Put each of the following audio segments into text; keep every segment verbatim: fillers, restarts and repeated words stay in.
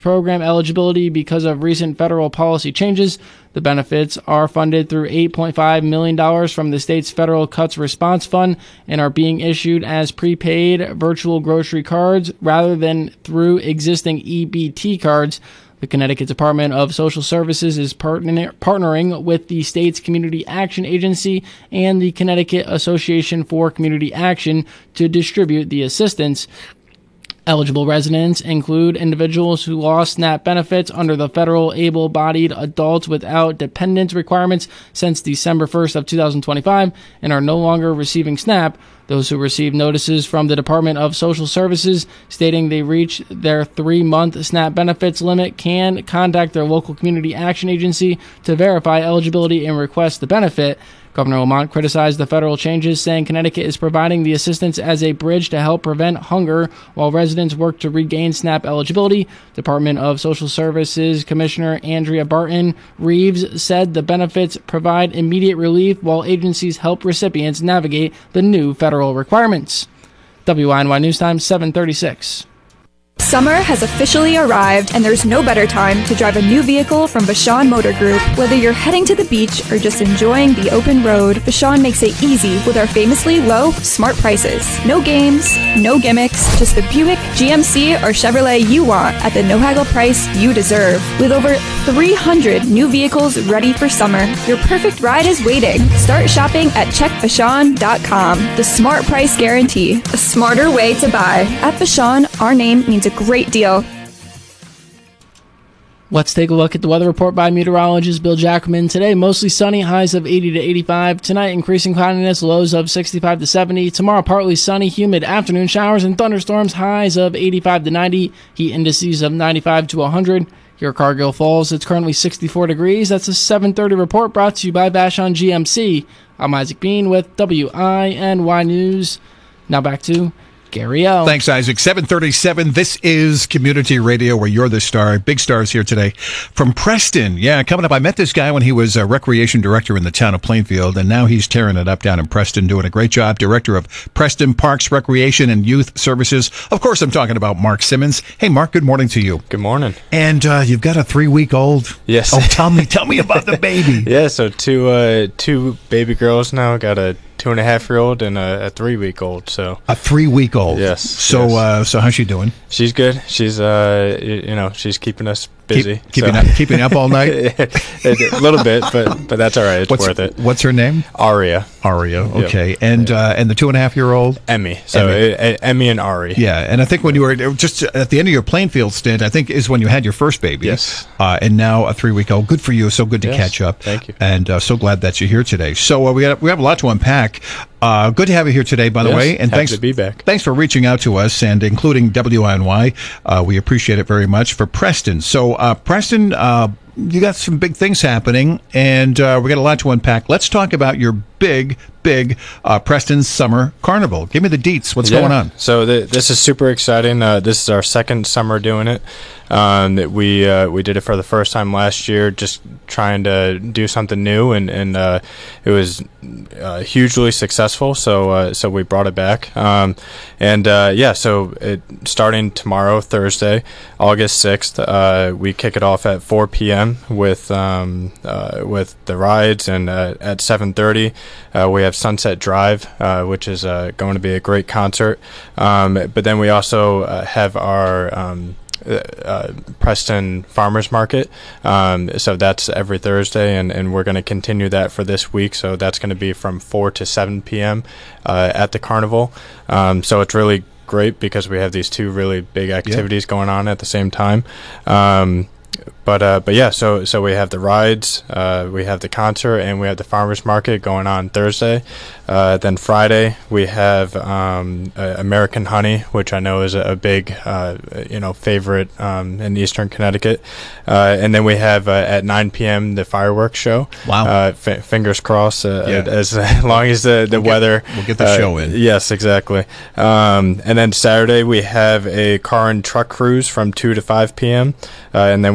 program eligibility because of recent federal policy changes. The benefits are funded through eight point five million dollars from the state's Federal Cuts Response Fund and are being issued as prepaid virtual grocery cards rather than through existing E B T cards. The Connecticut Department of Social Services is partner- partnering with the state's Community Action Agency and the Connecticut Association for Community Action to distribute the assistance. Eligible residents include individuals who lost SNAP benefits under the federal able-bodied adults without dependent requirements since December first of two thousand twenty-five and are no longer receiving SNAP. Those who receive notices from the Department of Social Services stating they reached their three-month SNAP benefits limit can contact their local community action agency to verify eligibility and request the benefit. Governor Lamont criticized the federal changes, saying Connecticut is providing the assistance as a bridge to help prevent hunger while residents work to regain SNAP eligibility. Department of Social Services Commissioner Andrea Barton Reeves said the benefits provide immediate relief while agencies help recipients navigate the new federal requirements. W I N Y News Time, seven thirty-six. Summer has officially arrived, and there's no better time to drive a new vehicle from Vashon Motor Group. Whether you're heading to the beach or just enjoying the open road, Vashon makes it easy with our famously low, smart prices. No games, no gimmicks, just the Buick, G M C, or Chevrolet you want at the no-haggle price you deserve. With over three hundred new vehicles ready for summer, your perfect ride is waiting. Start shopping at check vashon dot com. The smart price guarantee, a smarter way to buy. At Vashon, our name means a great deal. Let's take a look at the weather report by meteorologist Bill Jackman. Today, mostly sunny, highs of eighty to eighty-five. Tonight, increasing cloudiness, lows of sixty-five to seventy. Tomorrow, partly sunny, humid afternoon showers and thunderstorms, highs of eighty-five to ninety. Heat indices of ninety-five to one hundred. Here at Cargill Falls, it's currently sixty-four degrees. That's a seven thirty report brought to you by Vashon G M C. I'm Isaac Bean with W I N Y News. Now back to Gary O. Thanks, Isaac. seven thirty-seven. This is Community Radio, where you're the star. Big stars here today from Preston. Yeah, coming up. I met this guy when he was a recreation director in the town of Plainfield, and now he's tearing it up down in Preston, doing a great job. Director of Preston Parks, Recreation, and Youth Services. Of course, I'm talking about Mark Simmons. Hey, Mark, good morning to you. Good morning. And uh, you've got a three-week-old. Yes. Oh, tell me, tell me about the baby. Yeah, so two, uh, two baby girls now. Got a two and a half year old and a, a three week old. So a three week old. Yes. So, yes. Uh, so how's she doing? She's good. She's, uh, you know, she's keeping us busy. Keep, keeping so. up, keeping up all night. A little bit, but but that's all right. It's what's, worth it. What's her name? Aria. Aria. Okay. Yep. And yeah. uh, and the two and a half year old Emmy. So Emmy. Uh, Emmy and Ari. Yeah. And I think when you were just at the end of your Plainfield stint, I think is when you had your first baby. Yes. Uh, and now a three week old. Good for you. So good to yes. catch up. Thank you. And uh, so glad that you're here today. So uh, we got, we have a lot to unpack. Uh, good to have you here today, by the yes, way. And happy thanks to be back. Thanks for reaching out to us and including W I N Y. Uh, we appreciate it very much for Preston. So, uh, Preston, uh, you got some big things happening, and uh, we got a lot to unpack. Let's talk about your big, big uh, Preston Summer Carnival. Give me the deets. What's yeah. going on? So th- this is super exciting. Uh, this is our second summer doing it. Um, we uh, we did it for the first time last year, just trying to do something new, and and uh, it was uh, hugely successful. So uh, so we brought it back, um, and uh, yeah. So it, starting tomorrow, Thursday, August sixth, uh, we kick it off at four p.m. with um, uh, with the rides, and uh, at seven thirty, uh, we have Sunset Drive, uh, which is uh, going to be a great concert. Um, but then we also uh, have our um, Uh, Preston Farmers Market, um, so that's every Thursday, and, and we're going to continue that for this week. So that's going to be from four to seven p.m. Uh, at the carnival. Um, so it's really great because we have these two really big activities yeah. going on at the same time. Um, But uh, but yeah, so so we have the rides, uh, we have the concert, and we have the farmers market going on Thursday. Uh, then Friday we have um, uh, American Honey, which I know is a, a big uh, you know favorite um, in Eastern Connecticut. Uh, and then we have uh, at nine p.m. the fireworks show. Wow! Uh, f- fingers crossed, uh, yeah. as long as the the we'll weather get, we'll get the uh, show in. Yes, exactly. Um, and then Saturday we have a car and truck cruise from two to five p.m. Uh, and then we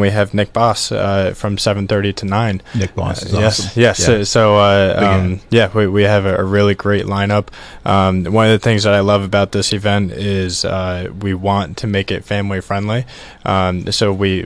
we have Nick Boss uh, from seven thirty to nine. Nick Boss is uh, yes, awesome. Yes, Yeah. So, so uh, um, yeah, we, we have a, a really great lineup. Um, one of the things that I love about this event is uh, we want to make it family friendly. Um, so we